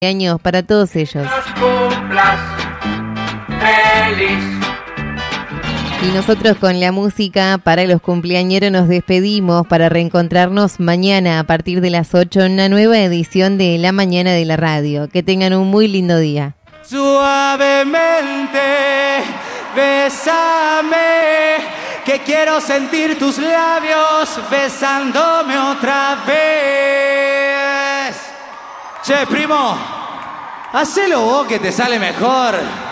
años para todos ellos. Los cumplas feliz. Y nosotros con la música para los cumpleañeros nos despedimos para reencontrarnos mañana a partir de las 8 en una nueva edición de La Mañana de la Radio. Que tengan un muy lindo día. Suavemente, bésame, que quiero sentir tus labios besándome otra vez. Che, primo, hacelo vos que te sale mejor.